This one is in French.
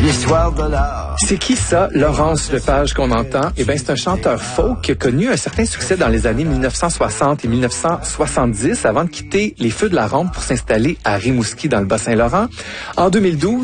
l'histoire de l'art. C'est qui ça, Laurence Lepage, qu'on entend? Eh bien, c'est un chanteur folk qui a connu un certain succès dans les années 1960 et 1970 avant de quitter les feux de la rampe pour s'installer à Rimouski dans le Bas-Saint-Laurent. En 2012,